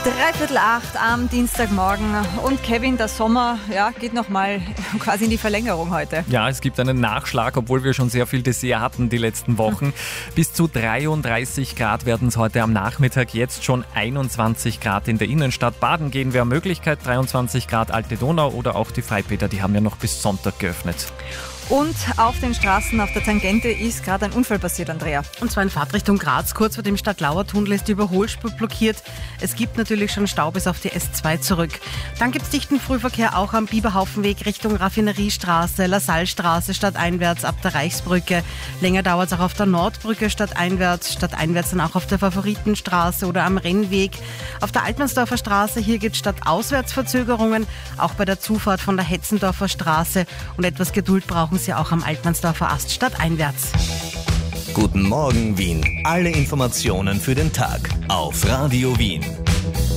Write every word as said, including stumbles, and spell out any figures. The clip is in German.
Dreiviertel acht am Dienstagmorgen und Kevin, der Sommer ja, geht nochmal quasi in die Verlängerung heute. Ja, es gibt einen Nachschlag, obwohl wir schon sehr viel Dessert hatten die letzten Wochen. Hm. Bis zu dreiunddreißig Grad werden es heute am Nachmittag, jetzt schon einundzwanzig Grad in der Innenstadt. Baden gehen wäre Möglichkeit, dreiundzwanzig Grad Alte Donau oder auch die Freibäder, die haben ja noch bis Sonntag geöffnet. Und auf den Straßen auf der Tangente ist gerade ein Unfall passiert, Andrea. Und zwar in Fahrtrichtung Graz, kurz vor dem Stadtlauer-Tunnel ist die Überholspur blockiert. Es gibt natürlich schon Stau bis auf die S zwei zurück. Dann gibt es dichten Frühverkehr auch am Biberhaufenweg Richtung Raffineriestraße, Lasallstraße stadteinwärts ab der Reichsbrücke. Länger dauert es auch auf der Nordbrücke stadteinwärts, stadteinwärts dann auch auf der Favoritenstraße oder am Rennweg. Auf der Altmannsdorfer Straße, hier gibt es stadtauswärts Verzögerungen, auch bei der Zufahrt von der Hetzendorfer Straße. Und etwas Geduld brauchen Sie auch am Altmannsdorfer Ast stadteinwärts. Guten Morgen Wien. Alle Informationen für den Tag auf Radio Wien.